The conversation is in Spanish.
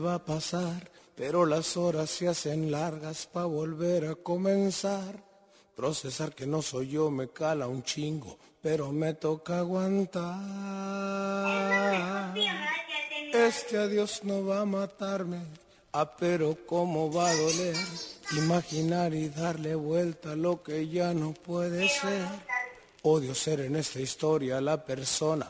Va a pasar, pero las horas se hacen largas pa' volver a comenzar. Procesar que no soy yo me cala un chingo, pero me toca aguantar. Este adiós no va a matarme, pero cómo va a doler. Imaginar y darle vuelta a lo que ya no puede ser. Odio ser en esta historia la persona